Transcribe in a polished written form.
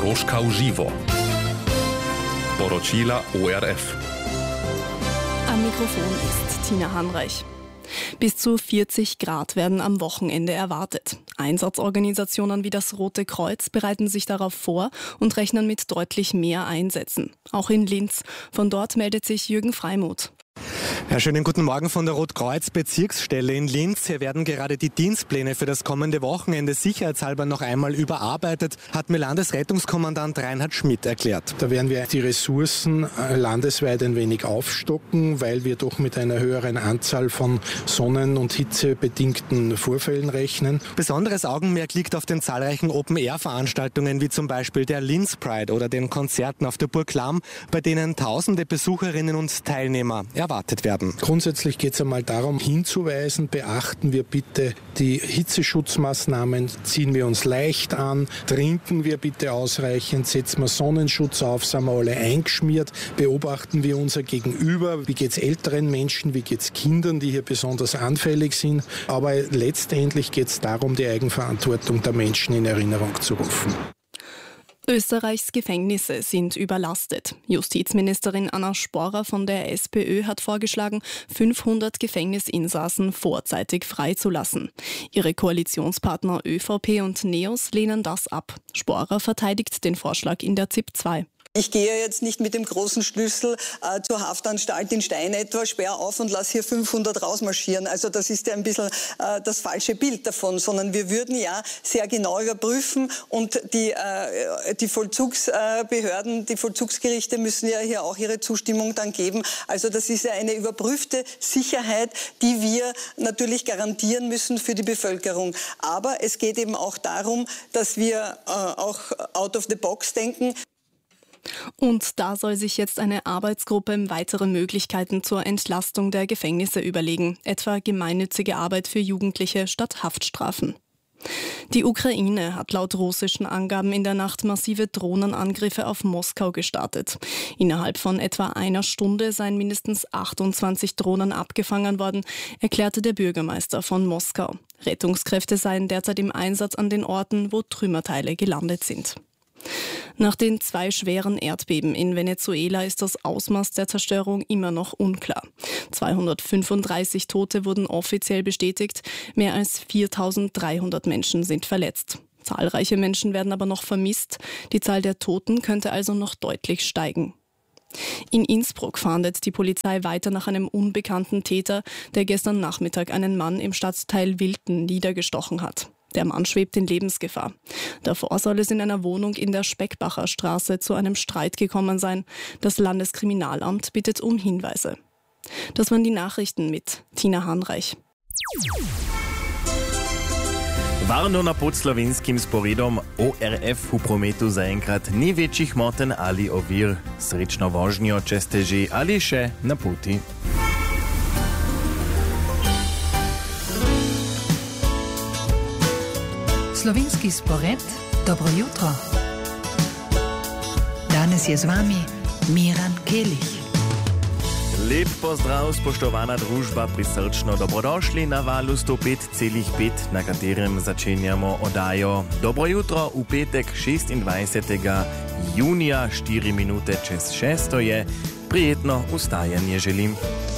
Koroška v živo. Poročila ORF. Am Mikrofon ist Tina Hanreich. Bis zu 40 Grad werden am Wochenende erwartet. Einsatzorganisationen wie das Rote Kreuz bereiten sich darauf vor und rechnen mit deutlich mehr Einsätzen. Auch in Linz. Von dort meldet sich Jürgen Freimuth. Ja, schönen guten Morgen von der Rotkreuz-Bezirksstelle in Linz. Hier werden gerade die Dienstpläne für das kommende Wochenende sicherheitshalber noch einmal überarbeitet, hat mir Landesrettungskommandant Reinhard Schmidt erklärt. Da werden wir die Ressourcen landesweit ein wenig aufstocken, weil wir doch mit einer höheren Anzahl von sonnen- und hitzebedingten Vorfällen rechnen. Besonderes Augenmerk liegt auf den zahlreichen Open-Air-Veranstaltungen wie zum Beispiel der Linz Pride oder den Konzerten auf der Burg Lahm, bei denen tausende Besucherinnen und Teilnehmer erwartet werden. Grundsätzlich geht es einmal darum, hinzuweisen, beachten wir bitte die Hitzeschutzmaßnahmen, ziehen wir uns leicht an, trinken wir bitte ausreichend, setzen wir Sonnenschutz auf, sind wir alle eingeschmiert, beobachten wir unser Gegenüber, wie geht es älteren Menschen, wie geht es Kindern, die hier besonders anfällig sind. Aber letztendlich geht es darum, die Eigenverantwortung der Menschen in Erinnerung zu rufen. Österreichs Gefängnisse sind überlastet. Justizministerin Anna Sporer von der SPÖ hat vorgeschlagen, 500 Gefängnisinsassen vorzeitig freizulassen. Ihre Koalitionspartner ÖVP und NEOS lehnen das ab. Sporer verteidigt den Vorschlag in der ZIP 2. Ich gehe jetzt nicht mit dem großen Schlüssel zur Haftanstalt in Stein etwa, sperr auf und lass hier 500 rausmarschieren. Also das ist ja ein bisschen das falsche Bild davon, sondern wir würden ja sehr genau überprüfen und die Vollzugsbehörden, die Vollzugsgerichte müssen ja hier auch ihre Zustimmung dann geben. Also das ist ja eine überprüfte Sicherheit, die wir natürlich garantieren müssen für die Bevölkerung. Aber es geht eben auch darum, dass wir auch out of the box denken. Und da soll sich jetzt eine Arbeitsgruppe weitere Möglichkeiten zur Entlastung der Gefängnisse überlegen, etwa gemeinnützige Arbeit für Jugendliche statt Haftstrafen. Die Ukraine hat laut russischen Angaben in der Nacht massive Drohnenangriffe auf Moskau gestartet. Innerhalb von etwa einer Stunde seien mindestens 28 Drohnen abgefangen worden, erklärte der Bürgermeister von Moskau. Rettungskräfte seien derzeit im Einsatz an den Orten, wo Trümmerteile gelandet sind. Nach den 2 schweren Erdbeben in Venezuela ist das Ausmaß der Zerstörung immer noch unklar. 235 Tote wurden offiziell bestätigt, mehr als 4.300 Menschen sind verletzt. Zahlreiche Menschen werden aber noch vermisst, die Zahl der Toten könnte also noch deutlich steigen. In Innsbruck fahndet die Polizei weiter nach einem unbekannten Täter, der gestern Nachmittag einen Mann im Stadtteil Wilten niedergestochen hat. Der Mann schwebt in Lebensgefahr. Davor soll es in einer Wohnung in der Speckbacher Straße zu einem Streit gekommen sein. Das Landeskriminalamt bittet um Hinweise. Das waren die Nachrichten mit Tina Hanreich. Varno na podslovinskim sporedom ORF v prometu zaenkrat ni večjih motenj ali ovir. Srečno vožnjo, če ste že ali še na poti. Slovenski spored, dobro jutro. Danes je z vami Miran Kelić. Lep pozdrav, spoštovana družba, prisrčno dobrodošli na valu 105,5, na katerem začenjamo oddajo Dobro jutro v petek 26. junija, 4 minute čez 6 je. Prijetno ustajanje želim.